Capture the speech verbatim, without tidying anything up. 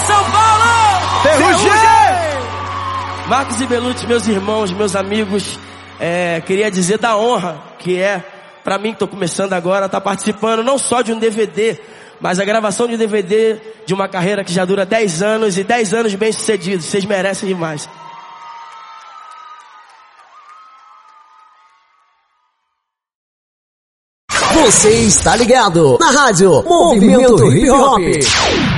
São Paulo! Ferrugem! Marcos e Belucci, meus irmãos, meus amigos, é, queria dizer da honra que é, pra mim que tô começando agora, tá participando não só de um D V D, mas a gravação de um D V D de uma carreira que já dura dez anos e dez anos bem sucedidos. Vocês merecem demais. Você está ligado na rádio Movimento Hip Hop.